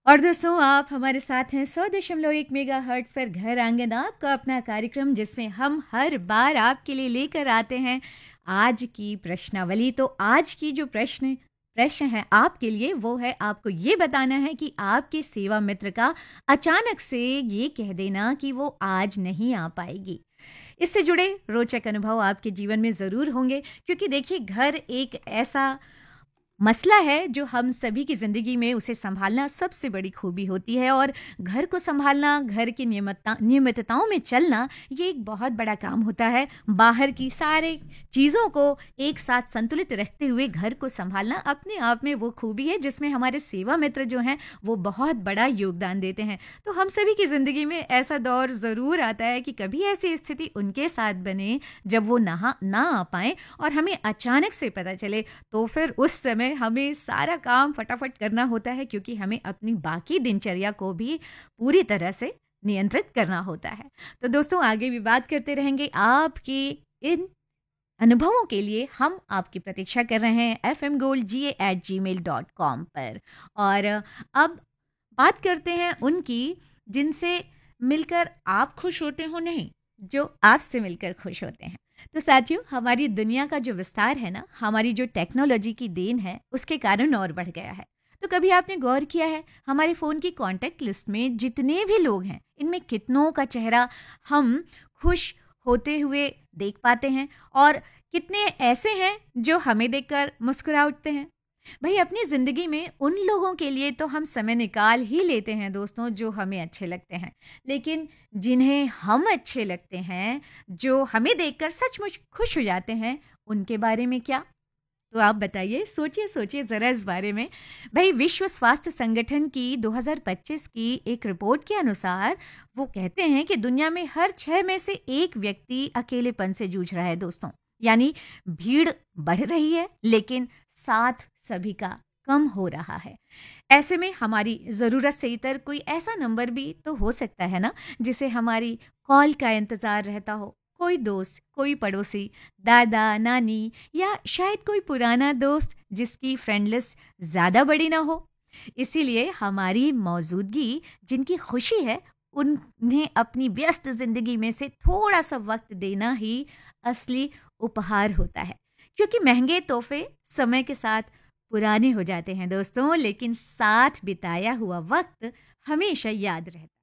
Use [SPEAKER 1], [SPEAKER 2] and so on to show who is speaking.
[SPEAKER 1] और दोस्तों आप हमारे साथ हैं 100.1 मेगा हर्ट्स पर घर आंगन, आपका अपना कार्यक्रम जिसमें हम हर बार आपके लिए लेकर आते हैं आज की प्रश्नावली। तो आज की जो प्रश्न है आपके लिए, वो है आपको ये बताना है कि आपके सेवा मित्र का अचानक से ये कह देना कि वो आज नहीं आ पाएगी। इससे जुड़े रोचक अनुभव आपके जीवन में ज़रूर होंगे, क्योंकि देखिए घर एक ऐसा मसला है जो हम सभी की ज़िंदगी में उसे सँभालना सबसे बड़ी खूबी होती है। और घर को सँभालना, घर की नियमितताओं में चलना, ये एक बहुत बड़ा काम होता है। बाहर की सारे चीज़ों को एक साथ संतुलित रखते हुए घर को सँभालना अपने आप में वो खूबी है जिसमें हमारे सेवा मित्र जो हैं वो बहुत बड़ा योगदान देते हैं। तो हम सभी की ज़िंदगी में ऐसा दौर ज़रूर आता है कि कभी ऐसी स्थिति उनके साथ बने जब वो ना आ पाएँ और हमें अचानक से पता चले, तो फिर उस समय हमें सारा काम फटाफट करना होता है, क्योंकि हमें अपनी बाकी दिनचर्या को भी पूरी तरह से नियंत्रित करना होता है। तो दोस्तों आगे भी बात करते रहेंगे आपके इन अनुभवों के लिए। हम आपकी प्रतीक्षा कर रहे हैं fmgoldga@gmail.com पर। और अब बात करते हैं उनकी जिनसे मिलकर आप खुश होते हो, नहीं, जो आपसे मिलकर खुश होते हैं। तो साथियों, हमारी दुनिया का जो विस्तार है ना, हमारी जो टेक्नोलॉजी की देन है, उसके कारण और बढ़ गया है। तो कभी आपने गौर किया है हमारे फ़ोन की कॉन्टैक्ट लिस्ट में जितने भी लोग हैं, इनमें कितनों का चेहरा हम खुश होते हुए देख पाते हैं और कितने ऐसे हैं जो हमें देखकर मुस्कुरा उठते हैं। भाई अपनी ज़िंदगी में उन लोगों के लिए तो हम समय निकाल ही लेते हैं दोस्तों जो हमें अच्छे लगते हैं, लेकिन जिन्हें हम अच्छे लगते हैं, जो हमें देखकर सचमुच खुश हो जाते हैं, उनके बारे में क्या? तो आप बताइए, सोचिए सोचिए ज़रा इस बारे में। भाई विश्व स्वास्थ्य संगठन की 2025 की एक रिपोर्ट के अनुसार वो कहते हैं कि दुनिया में हर 6 में से एक व्यक्ति अकेलेपन से जूझ रहा है दोस्तों। यानी भीड़ बढ़ रही है लेकिन साथ सभी का कम हो रहा है। ऐसे में हमारी ज़रूरत से इतर कोई ऐसा नंबर भी तो हो सकता है ना, जिसे हमारी कॉल का इंतज़ार रहता हो। कोई दोस्त, कोई पड़ोसी, दादा, नानी या शायद कोई पुराना दोस्त जिसकी फ्रेंड लिस्ट ज़्यादा बड़ी ना हो। इसीलिए हमारी मौजूदगी जिनकी खुशी है, उन्हें अपनी व्यस्त ज़िंदगी में से थोड़ा-सा वक़्त देना ही असली उपहार होता है। क्योंकि महँगे तोहफ़े समय के साथ पुराने हो जाते हैं दोस्तों, लेकिन साथ बिताया हुआ वक़्त हमेशा याद रहता है।